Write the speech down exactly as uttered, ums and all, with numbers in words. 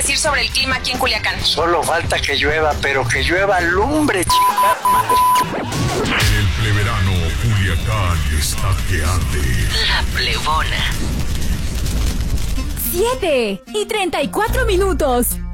decir sobre el clima aquí en Culiacán? Solo falta que llueva, pero que llueva lumbre, chingada madre. En el pleverano, Culiacán está que arde. La Plebona. Siete y treinta y cuatro minutos.